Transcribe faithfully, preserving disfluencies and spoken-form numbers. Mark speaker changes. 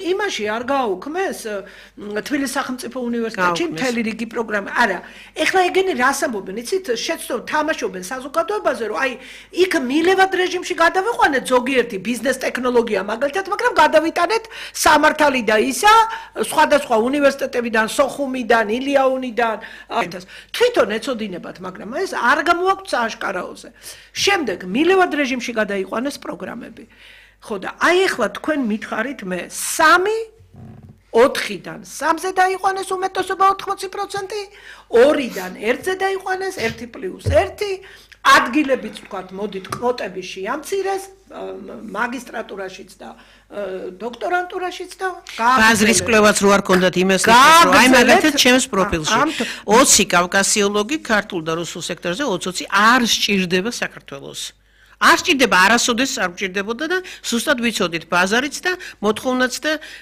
Speaker 1: იმაში არ გააუქმეს თბილისის სახელმწიფო უნივერსიტეტში მთელი რიგი პროგრამა. არა, ეხლა ეგენი რას ამბობენ, იცით, შეცდომ თამაშობენ საზოგადოებაზე, რომ აი იქ მილევად რეჟიმში გადავიყვანეთ ზოგიერთი ბიზნეს ტექნოლოგია მაგალითად, მაგრამ გადავიტანეთ სამართალი და ისა სხვადასხვა უნივერსიტეტებიდან, სოხუმიდან, ილიაუნიდან, თვითონ ეწოდინებათ, მაგრამ ეს არ გამოაქვთ სააშკარაოზე. შემდეგ მილევად რეჟიმში გადაიყვანეს პროგრამები. ხო და აი ახლა თქვენ მითხარით მე სამი ოთხიდან სამზე დაიყვანეს უმეტესობა ოთხმოცი პროცენტი, ორიდან ერთზე დაიყვანეს ერთი პლუს ერთი, ადგილებიც ვთქვათ, მოდით კვოტები შეამცირეს მაგისტრატურაშიც და დოქტორანტურაშიც და
Speaker 2: ბაზრის კვლევაც რო არ ქონდათ იმას რომ აი მაგალითად ჩემს პროფილში ოცი კავკასიოლოგი ქართულ და რუსულ სექტორზე ოცი არ სჭირდება საქართველოს. არ სჭირდება, არასოდეს არ სჭირდებოდა და სუსტად ვიცოდით ბაზარიც და მოთხოვნაც და